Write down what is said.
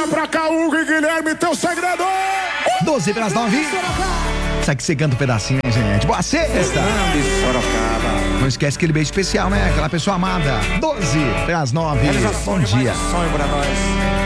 Chega pra cá, Hugo e Guilherme, teu segredo! 12 para as 9. Sabe que você canta um pedacinho, hein, gente? Boa sexta! Não esquece aquele beijo especial, né? Aquela pessoa amada. 12 para as 9. Bom dia. Sonho pra nós.